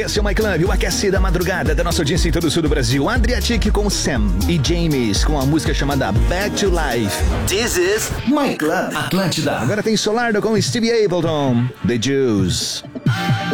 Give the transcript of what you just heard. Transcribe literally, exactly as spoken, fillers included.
esse é o My Club, o aquece da madrugada da nossa audiência em todo o sul do Brasil. Adriatic com Sam e James com a música chamada Back to Life. This is My Club Atlântida. Agora tem Solardo com Stevie Ableton, The Juice.